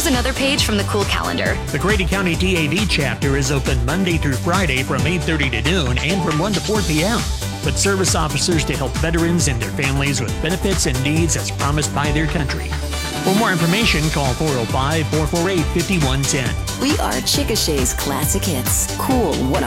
Here's another page from the cool calendar. The Grady County DAV chapter is open Monday through Friday from 8:30 to noon and from 1 to 4 p.m. with service officers to help veterans and their families with benefits and needs as promised by their country. For more information, call 405-448-5110. We are Chickasha's Classic Hits. Cool 105.